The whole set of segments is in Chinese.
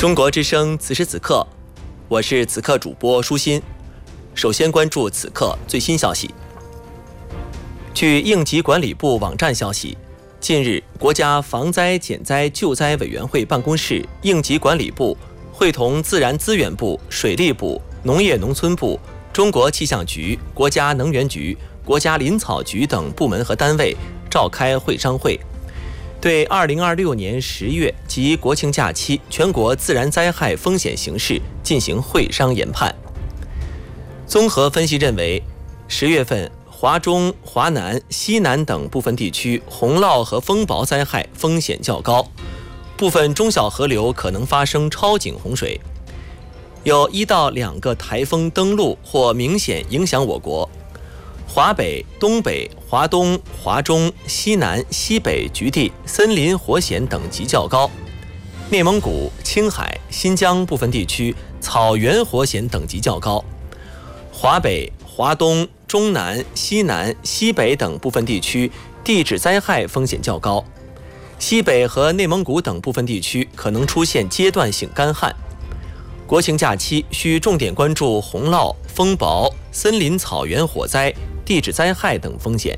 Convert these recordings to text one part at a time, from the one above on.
中国之声此时此刻，我是此刻主播舒心。首先关注此刻最新消息。据应急管理部网站消息，近日，国家防灾减灾救灾委员会办公室、应急管理部会同自然资源部、水利部、农业农村部、中国气象局、国家能源局、国家林草局等部门和单位召开会商会，对2026年10月及国庆假期全国自然灾害风险形势进行会商研判。综合分析认为，10月份华中、华南、西南等部分地区洪涝和风雹灾害风险较高，部分中小河流可能发生超警洪水，有1到2个台风登陆或明显影响我国。华北、东北、华东、华中、西南、西北局地森林火险等级较高，内蒙古、青海、新疆部分地区草原火险等级较高，华北、华东、中南、西南、西北等部分地区地质灾害风险较高，西北和内蒙古等部分地区可能出现阶段性干旱。国庆假期需重点关注洪涝、风雹、森林草原火灾、地质灾害等风险。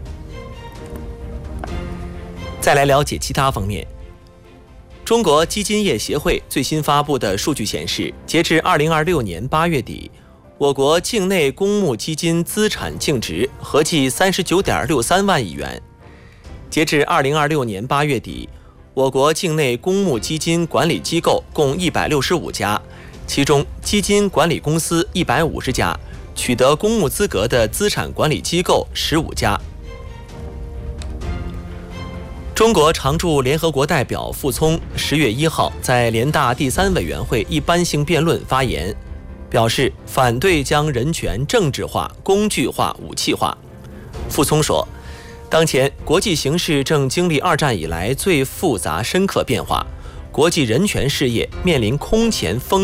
再来了解其他方面。中国基金业协会最新发布的数据显示，截至2026年8月底，我国境内公募基金资产净值合计39.63万亿元。截至2026年8月底，我国境内公募基金管理机构共165家，其中基金管理公司150家，取得公募资格的资产管理机构15家。中国常驻联合国代表傅聪10月1号在联大第3委员会一般性辩论发言，表示反对将人权政治化、工具化、武器化。傅聪说，当前国际形势正经历2战以来最复杂深刻变化，国际人权事业面临空前风